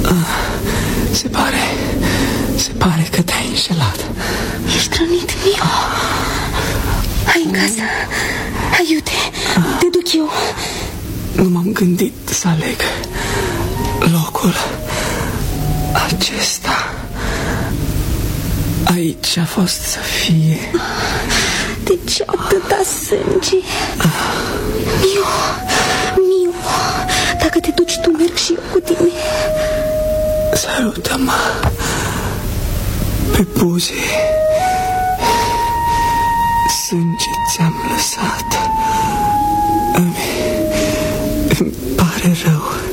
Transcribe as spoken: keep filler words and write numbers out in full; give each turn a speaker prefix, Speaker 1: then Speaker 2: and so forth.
Speaker 1: Se pare, se pare că te-ai înșelat.
Speaker 2: Ești rănit, Miu. Hai în casă. Hai, iute, te duc eu.
Speaker 1: Nu m-am gândit să aleg locul acesta. Aici a fost să fie.
Speaker 2: De ce atâta sânge? Miu, Miu, dacă te duci tu, merg și eu cu tine.
Speaker 1: Sărută-mă pe buze. Sânge ți-am lăsat. Îmi, îmi pare rău.